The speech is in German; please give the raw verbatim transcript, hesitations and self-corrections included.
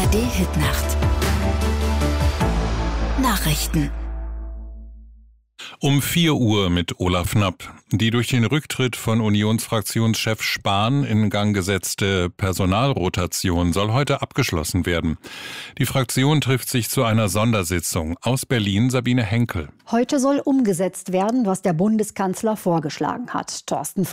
A R D-Hitnacht. Nachrichten. Um vier Uhr mit Olaf Knapp. Die durch den Rücktritt von Unionsfraktionschef Spahn in Gang gesetzte Personalrotation soll heute abgeschlossen werden. Die Fraktion trifft sich zu einer Sondersitzung. Aus Berlin Sabine Henkel. Heute soll umgesetzt werden, was der Bundeskanzler vorgeschlagen hat. Thorsten